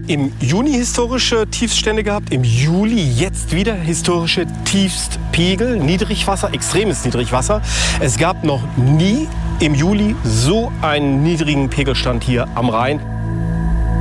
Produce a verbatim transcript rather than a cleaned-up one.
im Juni historische Tiefststände gehabt, im Juli jetzt wieder historische Tiefstpegel, Niedrigwasser, extremes Niedrigwasser. Es gab noch nie im Juli so einen niedrigen Pegelstand hier am Rhein.